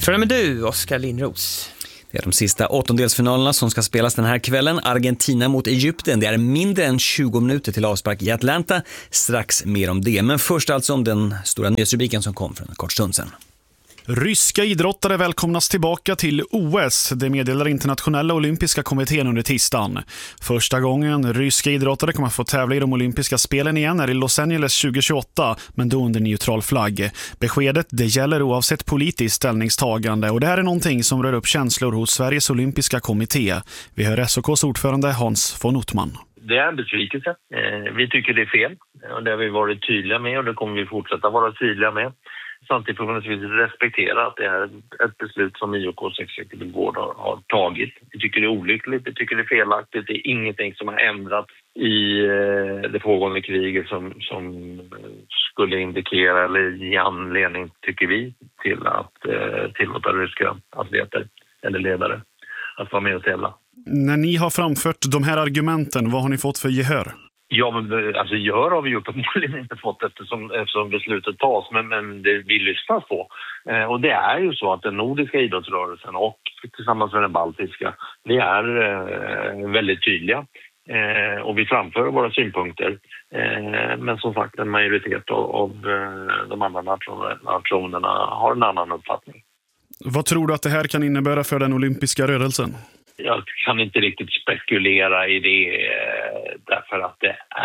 Tror jag med du, Oskar Lindros. Det är de sista åttondelsfinalerna som ska spelas den här kvällen. Argentina mot Egypten. Det är mindre än 20 minuter till avspark i Atlanta. Strax mer om det. Men först alltså om den stora nyhetsrubriken som kom för en kort stund sedan. Ryska idrottare välkomnas tillbaka till OS. Det meddelar internationella olympiska kommittén under tisdagen. Första gången ryska idrottare kommer att få tävla i de olympiska spelen igen är i Los Angeles 2028, men då under neutral flagg. Beskedet det gäller oavsett politiskt ställningstagande, och det här är någonting som rör upp känslor hos Sveriges olympiska kommitté. Vi hör SOKs ordförande Hans von Ottman. Det är en besvikelse. Vi tycker det är fel, och det har vi varit tydliga med, och det kommer vi fortsätta vara tydliga med. Samtidigt får vi respektera att det är ett beslut som IOKs Executive Board har tagit. Vi tycker det är olyckligt, vi tycker det är felaktigt. Det är ingenting som har ändrats i det pågående kriget som skulle indikera eller ge anledning, tycker vi, till att tillåta ryska atleter eller ledare att vara med och tävla. När ni har framfört de här argumenten, vad har ni fått för gehör? Ja, men alltså gehör har vi gjort uppenbarligen inte fått eftersom beslutet tas, men det vi lyssnar på. Och det är ju så att den nordiska idrottsrörelsen och tillsammans med den baltiska, vi är väldigt tydliga. Och vi framför våra synpunkter. Men som sagt, en majoritet av de andra nationerna har en annan uppfattning. Vad tror du att det här kan innebära för den olympiska rörelsen? Jag kan inte riktigt spekulera i det, därför att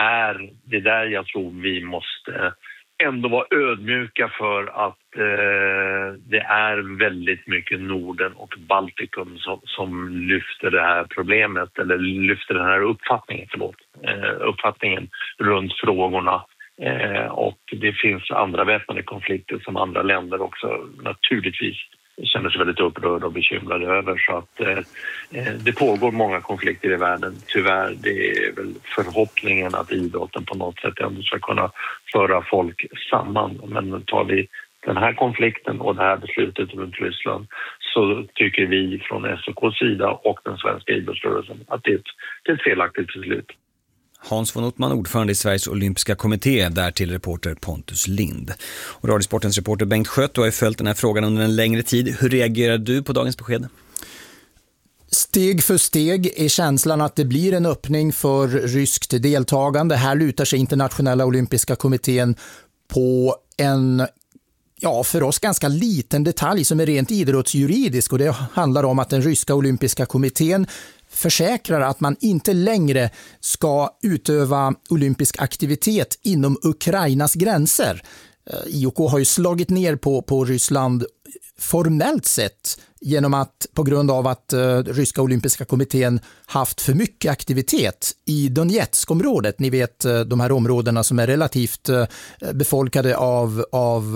det där jag tror vi måste ändå vara ödmjuka för att det är väldigt mycket Norden och Baltikum som lyfter det här problemet, eller lyfter den här uppfattningen runt frågorna. Och det finns andra väpnade konflikter som andra länder också naturligtvis känner sig väldigt upprörda och bekymrade över, så att det pågår många konflikter i världen. Tyvärr, det är väl förhoppningen att idrotten på något sätt ändå ska kunna föra folk samman. Men tar vi den här konflikten och det här beslutet runt Ryssland, så tycker vi från SOKs sida och den svenska idrottsrörelsen att det är ett felaktigt beslut. Hans von Ottman, ordförande i Sveriges olympiska kommitté, där till reporter Pontus Lind. Och Radiosportens reporter Bengt Schött, du har ju följt den här frågan under en längre tid. Hur reagerar du på dagens besked? Steg för steg är känslan att det blir en öppning för ryskt deltagande. Här lutar sig internationella olympiska kommittén på en, för oss ganska liten detalj som är rent idrottsjuridisk, och det handlar om att den ryska olympiska kommittén försäkrar att man inte längre ska utöva olympisk aktivitet inom Ukrainas gränser. IOK har ju slagit ner på Ryssland formellt sett på grund av att ryska olympiska kommittén haft för mycket aktivitet i Donetskområdet. Ni vet, de här områdena som är relativt befolkade av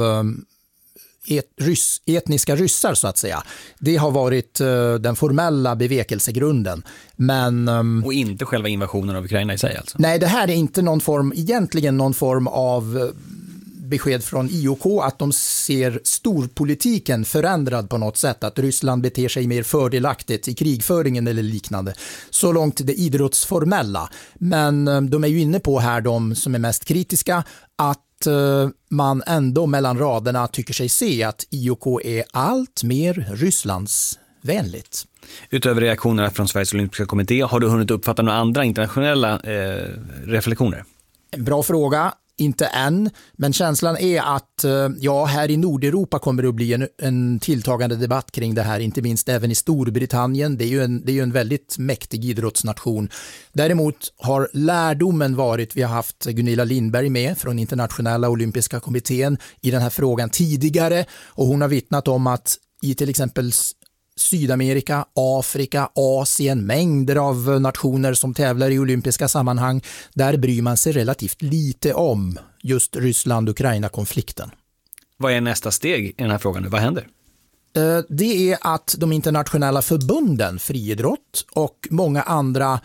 etniska ryssar så att säga. Det har varit den formella bevekelsegrunden. Men, och inte själva invasionen av Ukraina i sig alltså? Nej, det här är inte egentligen någon form av besked från IOK att de ser storpolitiken förändrad på något sätt, att Ryssland beter sig mer fördelaktigt i krigföringen eller liknande. Så långt det idrottsformella. Men de är ju inne på här, de som är mest kritiska, att man ändå mellan raderna tycker sig se att IOK är allt mer Rysslandsvänligt. Utöver reaktionerna från Sveriges olympiska kommitté, har du hunnit uppfatta några andra internationella reflektioner? En bra fråga. Inte än, men känslan är att här i Nordeuropa kommer det att bli en tilltagande debatt kring det här, inte minst även i Storbritannien. Det är ju en väldigt mäktig idrottsnation. Däremot har lärdomen varit, vi har haft Gunilla Lindberg med från internationella olympiska kommittén i den här frågan tidigare, och hon har vittnat om att i till exempel Sydamerika, Afrika, Asien, mängder av nationer som tävlar i olympiska sammanhang, där bryr man sig relativt lite om just Ryssland-Ukraina-konflikten. Vad är nästa steg i den här frågan? Vad händer? Det är att de internationella förbunden, friidrott och många andra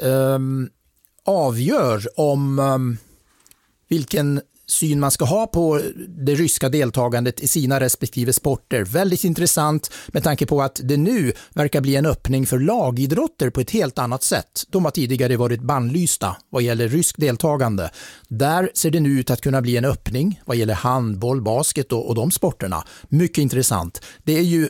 avgör om vilken syn man ska ha på det ryska deltagandet i sina respektive sporter. Väldigt intressant med tanke på att det nu verkar bli en öppning för lagidrotter på ett helt annat sätt. De har tidigare varit bannlysta vad gäller rysk deltagande. Där ser det nu ut att kunna bli en öppning vad gäller handboll, basket och de sporterna. Mycket intressant. Det är ju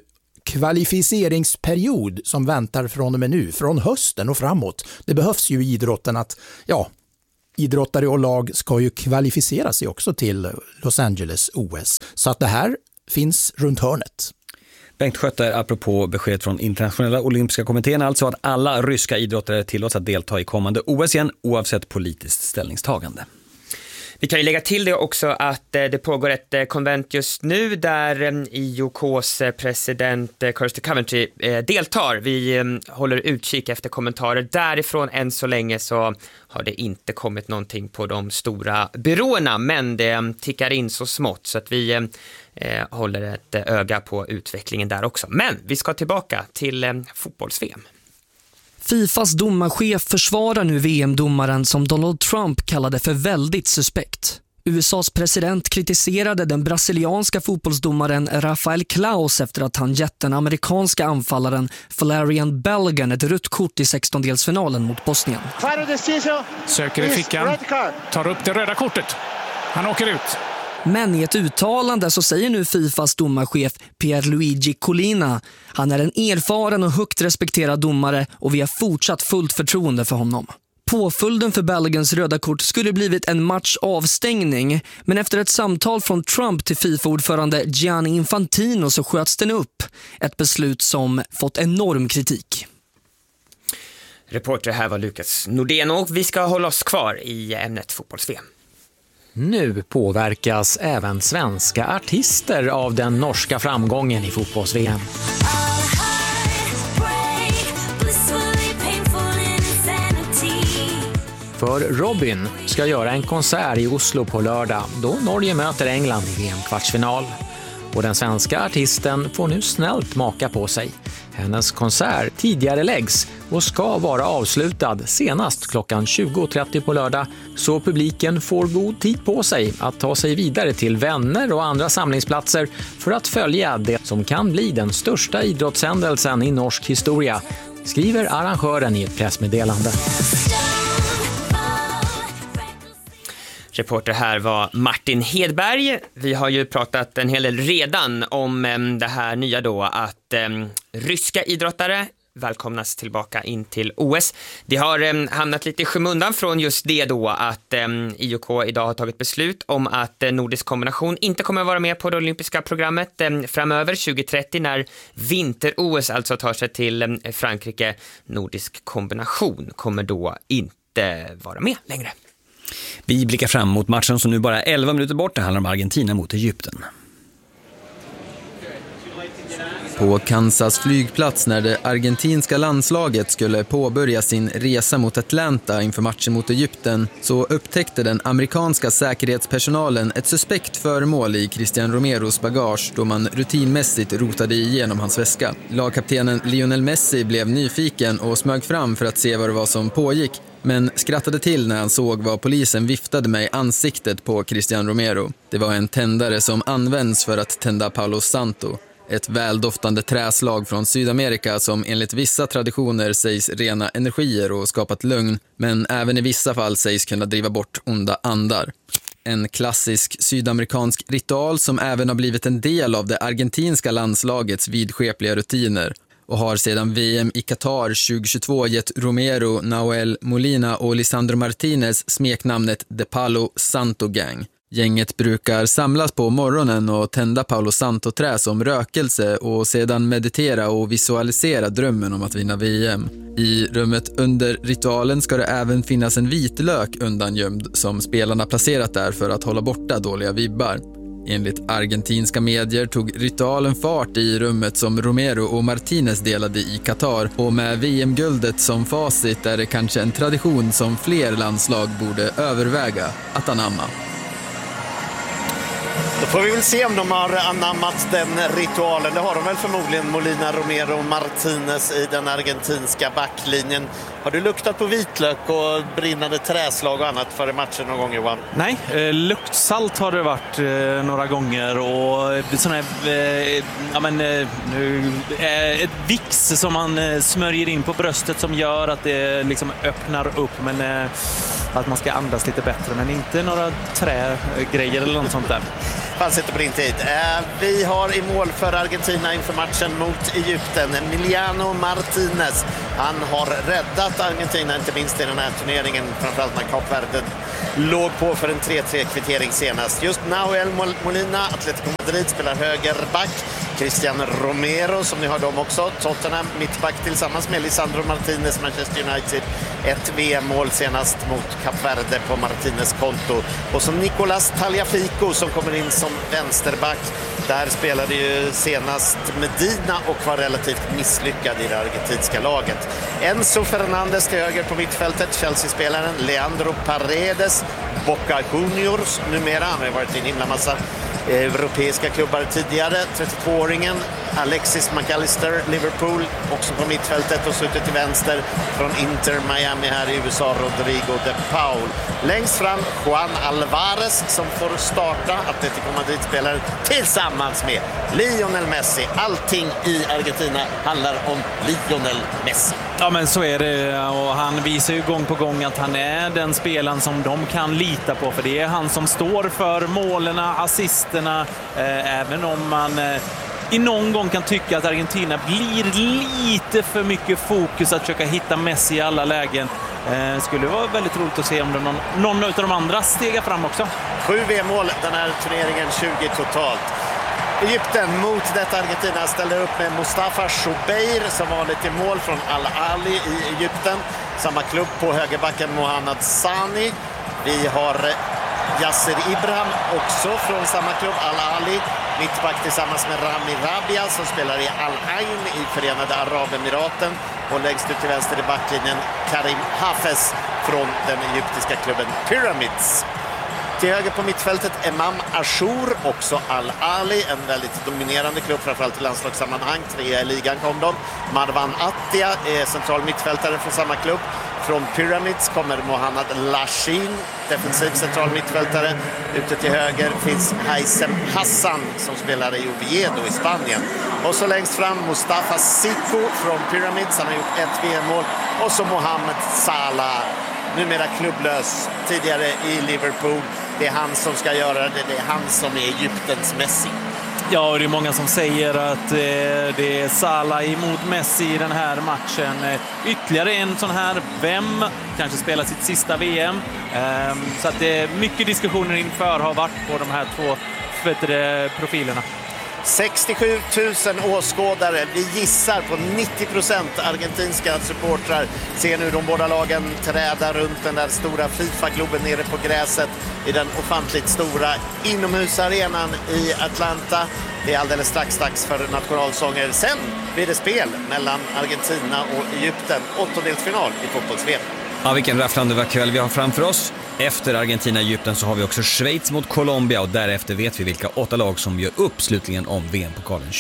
kvalificeringsperiod som väntar från och med nu, från hösten och framåt. Det behövs ju i idrotten att, idrottare och lag ska ju kvalificera sig också till Los Angeles OS. Så att det här finns runt hörnet. Bengt Skötter, apropå beskedet från Internationella Olympiska kommittén, alltså att alla ryska idrottare tillåts att delta i kommande OS igen oavsett politiskt ställningstagande. Vi kan ju lägga till det också att det pågår ett konvent just nu där IOKs president Kirsty Coventry deltar. Vi håller utkik efter kommentarer därifrån. Än så länge så har det inte kommit någonting på de stora byråerna, men det tickar in så smått så att vi håller ett öga på utvecklingen där också. Men vi ska tillbaka till fotbolls-VM. Fifas domarchef försvarar nu VM-domaren som Donald Trump kallade för väldigt suspekt. USAs president kritiserade den brasilianska fotbollsdomaren Rafael Claus efter att han gett den amerikanska anfallaren Valerian Belgan ett rött kort i 16-delsfinalen mot Bosnien. Söker i fickan, tar upp det röda kortet. Han åker ut. Men i ett uttalande så säger nu Fifas domarchef Pierluigi Collina: han är en erfaren och högt respekterad domare och vi har fortsatt fullt förtroende för honom. Påföljden för Belgiens röda kort skulle blivit en matchavstängning, men efter ett samtal från Trump till FIFA-ordförande Gianni Infantino så sköts den upp. Ett beslut som fått enorm kritik. Reporter här var Lukas Nordén och vi ska hålla oss kvar i ämnet fotbolls-VM. Nu påverkas även svenska artister av den norska framgången i fotbolls-VM. För Robin ska göra en konsert i Oslo på lördag då Norge möter England i VM-kvartsfinal. Och den svenska artisten får nu snällt maka på sig. Hennes konsert tidigare läggs och ska vara avslutad senast klockan 20.30 på lördag, så publiken får god tid på sig att ta sig vidare till vänner och andra samlingsplatser för att följa det som kan bli den största idrottshändelsen i norsk historia, skriver arrangören i ett pressmeddelande. Reporter här var Martin Hedberg. Vi har ju pratat en hel del redan om det här nya då att ryska idrottare välkomnas tillbaka in till OS. Det har hamnat lite i skymundan från just det då att IOK idag har tagit beslut om att nordisk kombination inte kommer att vara med på det olympiska programmet framöver 2030 när vinter-OS alltså tar sig till Frankrike. Nordisk kombination kommer då inte vara med längre. Vi blickar fram mot matchen som nu bara är 11 minuter bort. Det handlar om Argentina mot Egypten. På Kansas flygplats när det argentinska landslaget skulle påbörja sin resa mot Atlanta inför matchen mot Egypten så upptäckte den amerikanska säkerhetspersonalen ett suspekt föremål i Cristian Romeros bagage då man rutinmässigt rotade igenom hans väska. Lagkaptenen Lionel Messi blev nyfiken och smög fram för att se vad det var som pågick, men skrattade till när han såg vad polisen viftade med i ansiktet på Cristian Romero. Det var en tändare som används för att tända Palo Santo, ett väldoftande träslag från Sydamerika som enligt vissa traditioner sägs rena energier och skapat lugn, men även i vissa fall sägs kunna driva bort onda andar. En klassisk sydamerikansk ritual som även har blivit en del av det argentinska landslagets vidskepliga rutiner och har sedan VM i Qatar 2022 gett Romero, Nahuel Molina och Lisandro Martinez smeknamnet The Palo Santo Gang. Gänget brukar samlas på morgonen och tända Palo Santo-trä som rökelse och sedan meditera och visualisera drömmen om att vinna VM. I rummet under ritualen ska det även finnas en vitlök undangömd som spelarna placerat där för att hålla borta dåliga vibbar. Enligt argentinska medier tog ritualen fart i rummet som Romero och Martinez delade i Qatar, och med VM-guldet som facit är det kanske en tradition som fler landslag borde överväga att anamma. Då får vi väl se om de har anammat den ritualen. Det har de väl förmodligen, Molina, Romero och Martinez i den argentinska backlinjen. Har du luktat på vitlök och brinnande träslag och annat före matchen någon gång, Johan? Nej, luktsalt har det varit några gånger och sån här, ett vix som man smörjer in på bröstet som gör att det liksom öppnar upp. Men att man ska andas lite bättre, men inte några trägrejer eller något sånt där. Fanns inte på din tid. Vi har i mål för Argentina inför matchen mot Egypten Emiliano Martinez. Han har räddat Argentina, inte minst i den här turneringen, framförallt när Kap Verde låg på för en 3-3-kvittering senast. Just Nahuel Molina, Atletico Madrid, spelar högerback. Cristian Romero, som ni hörde om också, Tottenham mittback tillsammans med Lisandro Martinez, Manchester United. Ett VM-mål senast mot Kap Verde på Martinez konto. Och så Nicolas Tagliafico som kommer in som vänsterback. Där spelade ju senast Medina och var relativt misslyckad i det argentinska laget. Enzo Fernandez till höger på mittfältet, Chelsea-spelaren Leandro Paredes, Boca Juniors numera, han har varit i en himla massa europeiska klubbar tidigare. 32-åringen Alexis McAllister, Liverpool, också på mittfältet, och suttit till vänster från Inter Miami här i USA, Rodrigo de Paul. Längst fram Juan Alvarez som får starta, Atletico Madrid-spelare, tillsammans med Lionel Messi. Allting i Argentina handlar om Lionel Messi. Ja, men så är det, och han visar ju gång på gång att han är den spelaren som de kan lita på, för det är han som står för målerna, assisterna, även om man i någon gång kan tycka att Argentina blir lite för mycket fokus att försöka hitta Messi i alla lägen. Skulle vara väldigt roligt att se om det någon av de andra stegar fram också. 7 VM-mål den här turneringen, 20 totalt. Egypten mot detta Argentina ställer upp med Mustafa Shubeir som vanligt i mål från Al-Ali i Egypten. Samma klubb på högerbacken Mohamed Sani. Vi har Yasser Ibrahim också från samma klubb, Al-Ali. Mittback tillsammans med Rami Rabia som spelar i Al-Ain i Förenade Arabemiraten. Och längst ut till vänster i backlinjen Karim Hafez från den egyptiska klubben Pyramids. Till höger på mittfältet Emam Ashur, också Al-Ali, en väldigt dominerande klubb, framförallt i landslagssammanhang. 3 i ligan kom de. Marwan Attia är central mittfältare från samma klubb. Från Pyramids kommer Mohamed Lashin, defensiv central mittfältare. Ute till höger finns Haysem Hassan som spelar i Oviedo i Spanien. Och så längst fram Mustafa Siko från Pyramids, han har gjort ett VM-mål. Och så Mohamed Salah, numera klubblös, tidigare i Liverpool. Det är han som ska göra det, det är han som är Egyptens Messi. Ja, och det är många som säger att det är Salah emot Messi i den här matchen. Ytterligare en sån här, vem kanske spelar sitt sista VM. Så att det är mycket diskussioner inför har varit på de här två profilerna. 67 000 åskådare. Vi gissar på 90% argentinska supportrar. Ser nu de båda lagen träda runt den där stora FIFA-globen nere på gräset i den ofantligt stora inomhusarenan i Atlanta. Det är alldeles strax dags för nationalsånger. Sen blir det spel mellan Argentina och Egypten. 8-delsfinal i fotbolls-VM. Ja, vilken rafflande kväll vi har framför oss. Efter Argentina-Egypten så har vi också Schweiz mot Colombia och därefter vet vi vilka 8 lag som gör upp slutligen om VM-pokalen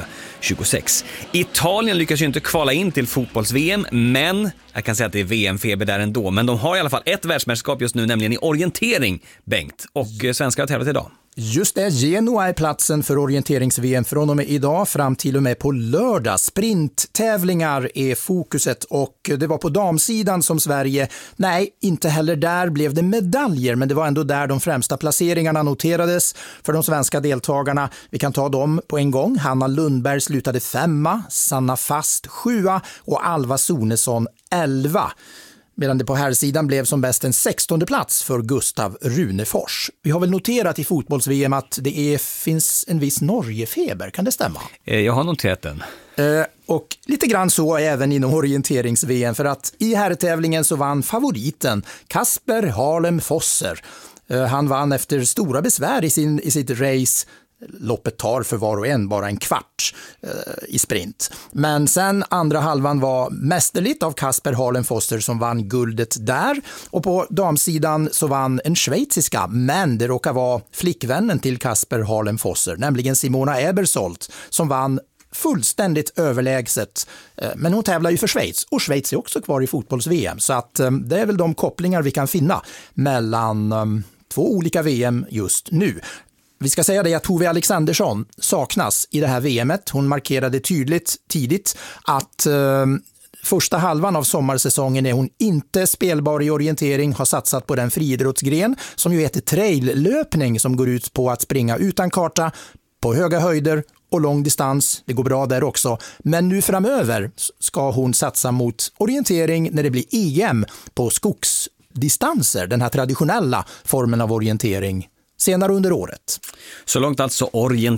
2026. Italien lyckas ju inte kvala in till fotbolls-VM, men jag kan säga att det är VM-feber där ändå. Men de har i alla fall ett världsmästerskap just nu, nämligen i orientering, Bengt. Och svenskar har tävlat idag. Just det, Genoa är platsen för orienterings-VM från och med idag fram till och med på lördag. Sprinttävlingar är fokuset och det var på damsidan som Sverige, nej, inte heller där blev det medaljer, men det var ändå där de främsta placeringarna noterades för de svenska deltagarna. Vi kan ta dem på en gång. Hanna Lundberg slutade 5, Sanna Fast 7 och Alva Sonesson 11. Medan det på här sidan blev som bäst en 16:e plats för Gustav Runefors. Vi har väl noterat i fotbolls-VM att det finns en viss Norgefeber, kan det stämma? Jag har noterat den. Och lite grann så även inom orienterings-VM, för att i herrtävlingen så vann favoriten Kasper Harlem Fosser. Han vann efter stora besvär i sitt race. Loppet tar för var och en bara en kvart i sprint. Men sen andra halvan var mästerligt av Kasper Harlem Fosser som vann guldet där. Och på damsidan så vann en schweiziska, men det råkar vara flickvännen till Kasper Harlem Fosser, nämligen Simona Ebersold, som vann fullständigt överlägset. Men hon tävlar ju för Schweiz och Schweiz är också kvar i fotbolls-VM. Så att det är väl de kopplingar vi kan finna mellan 2 olika VM just nu. Vi ska säga det att Tove Alexandersson saknas i det här VMet. Hon markerade tydligt tidigt att Första halvan av sommarsäsongen är hon inte spelbar i orientering, har satsat på den friidrottsgren som ju heter traillöpning, som går ut på att springa utan karta på höga höjder och lång distans. Det går bra där också. Men nu framöver ska hon satsa mot orientering när det blir EM på skogsdistanser, den här traditionella formen av orientering, senare under året. Så långt alltså orientering.